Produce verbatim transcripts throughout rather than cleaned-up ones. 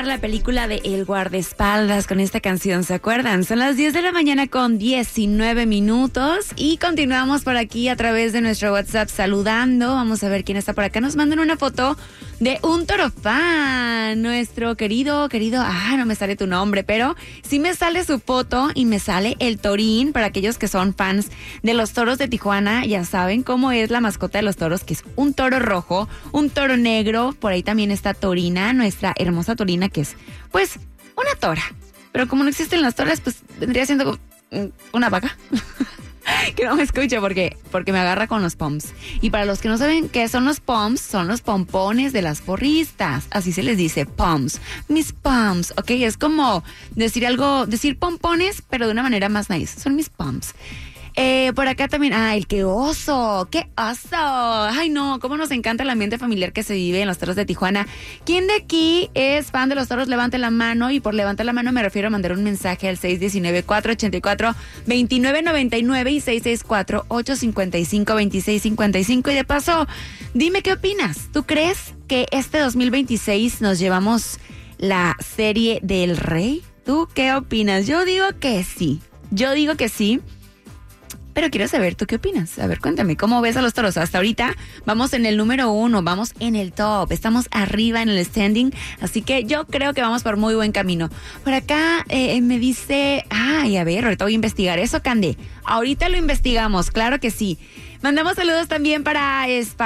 La película de El Guardaespaldas con esta canción, ¿se acuerdan? Son las diez de la mañana con diecinueve minutos y continuamos por aquí a través de nuestro WhatsApp saludando. Vamos a ver quién está por acá. Nos mandan una foto de un toro fan, nuestro querido, querido, ah, no me sale tu nombre, pero sí me sale su foto y me sale el torín. Para aquellos que son fans de los toros de Tijuana, ya saben cómo es la mascota de los toros, que es un toro rojo, un toro negro. Por ahí también está Torina, nuestra hermosa Torina, que es, pues, una tora. Pero como no existen las toras, pues vendría siendo una vaca. Que no me escuche porque, porque me agarra con los pumps. Y para los que no saben qué son los pumps, son los pompones de las porristas. Así se les dice, pumps. Mis pumps, ¿ok? Es como decir algo, decir pompones, pero de una manera más nice. Son mis pumps. Eh, por acá también, ay, qué oso, qué oso. Ay, no, cómo nos encanta el ambiente familiar que se vive en los toros de Tijuana. ¿Quién de aquí es fan de los toros? Levante la mano, y por levante la mano me refiero a mandar un mensaje al seis uno nueve, cuatro ocho cuatro, dos nueve nueve nueve y seis seis cuatro, ocho cinco cinco, dos seis cinco cinco. Y de paso, dime qué opinas. ¿Tú crees que este dos mil veintiséis nos llevamos la serie del Rey? ¿Tú qué opinas? Yo digo que sí, yo digo que sí. Pero quiero saber, ¿tú qué opinas? A ver, cuéntame, ¿cómo ves a los toros? Hasta ahorita vamos en el número uno, vamos en el top, estamos arriba en el standing, así que yo creo que vamos por muy buen camino. Por acá eh, me dice, ay, a ver, ahorita voy a investigar eso, Cande. Ahorita lo investigamos, claro que sí. Mandamos saludos también para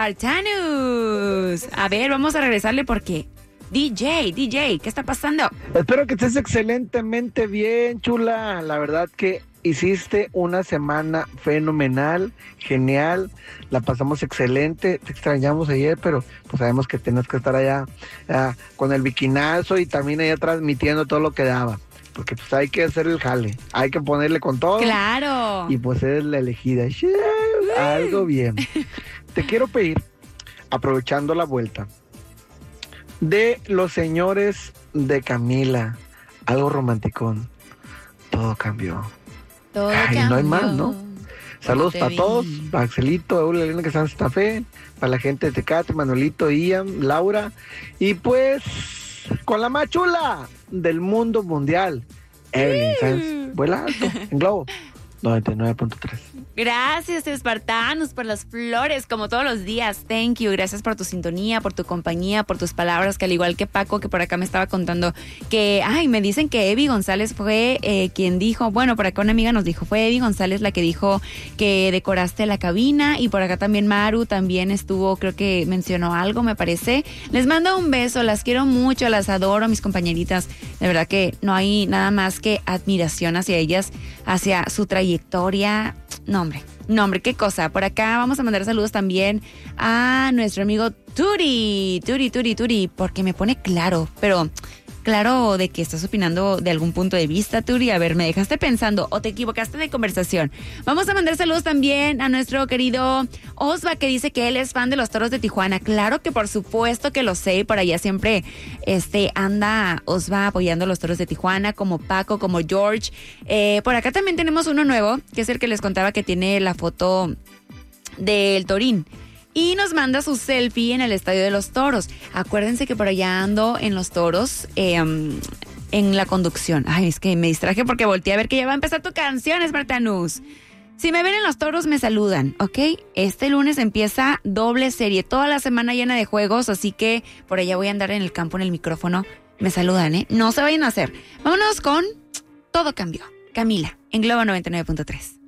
Spartanus. A ver, vamos a regresarle porque... D J, D J, ¿qué está pasando? Espero que estés excelentemente bien, chula. La verdad que hiciste una semana fenomenal, genial, la pasamos excelente, te extrañamos ayer, pero pues sabemos que tienes que estar allá uh, con el biquinazo y también allá transmitiendo todo lo que daba, porque pues hay que hacer el jale, hay que ponerle con todo. Claro. Y pues eres la elegida. Sí, algo bien. Te quiero pedir, aprovechando la vuelta, de los señores de Camila, algo romanticón. Todo cambió. Todo Ay, cambió. no hay más, ¿no? Saludos para vi. todos, para Axelito, Eula, Elena que está en Santa Fe, para la gente de Tecate, Manuelito, Ian, Laura, y pues con la más chula del mundo mundial, Evelyn Sanz. Vuela alto, en Globo noventa y nueve punto tres. Gracias, Espartanos, por las flores, como todos los días. Thank you. Gracias por tu sintonía, por tu compañía, por tus palabras, que al igual que Paco, que por acá me estaba contando que, ay, me dicen que Evi González fue eh, quien dijo, bueno, por acá una amiga nos dijo, fue Evi González la que dijo que decoraste la cabina, y por acá también Maru también estuvo, creo que mencionó algo, me parece. Les mando un beso, las quiero mucho, las adoro, mis compañeritas. De verdad que no hay nada más que admiración hacia ellas, hacia su trayectoria. No, hombre, no, hombre, qué cosa. Por acá vamos a mandar saludos también a nuestro amigo Turi, Turi, Turi, Turi, porque me pone claro, pero claro de que estás opinando de algún punto de vista, Turi. A ver, me dejaste pensando o te equivocaste de conversación. Vamos a mandar saludos también a nuestro querido Osva, que dice que él es fan de los toros de Tijuana. Claro que por supuesto que lo sé, por allá siempre este, anda Osva apoyando a los toros de Tijuana, como Paco, como George. Eh, por acá también tenemos uno nuevo, que es el que les contaba que tiene la foto del Torín. Y nos manda su selfie en el Estadio de los Toros. Acuérdense que por allá ando en los toros, eh, en la conducción. Ay, es que me distraje porque volteé a ver que ya va a empezar tu canción, Espartanus. Si me ven en los toros, me saludan, ¿ok? Este lunes empieza doble serie, toda la semana llena de juegos, así que por allá voy a andar en el campo, en el micrófono. Me saludan, ¿eh? No se vayan a hacer. Vámonos con Todo Cambió. Camila, en Globo noventa y nueve punto tres.